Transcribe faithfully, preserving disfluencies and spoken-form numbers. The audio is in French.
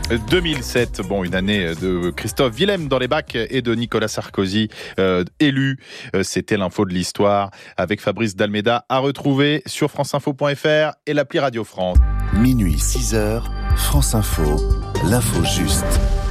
deux mille sept, bon, une année de Christophe Willem dans les bacs et de Nicolas Sarkozy euh, élu. Euh, c'était l'info de l'histoire avec Fabrice Dalméda à retrouver sur franceinfo point fr et l'appli Radio France. Minuit six heures, France Info, l'info juste.